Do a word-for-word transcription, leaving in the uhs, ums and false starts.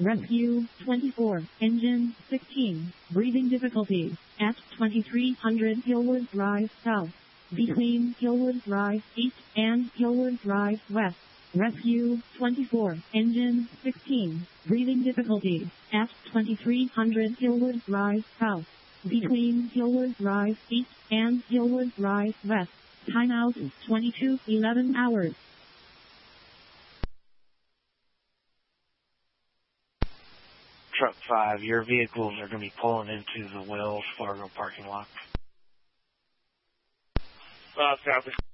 Rescue twenty-four, engine sixteen, breathing difficulties, at twenty-three hundred Hillwood Drive South, between Hillwood Drive East and Hillwood Drive West. Rescue twenty-four, engine sixteen, breathing difficulties, at twenty-three hundred Hillwood Drive South, between Hillwood Drive East and Hillwood Drive West. Timeout twenty-two eleven hours. Truck five, your vehicles are going to be pulling into the Wells Fargo parking lot. Uh, South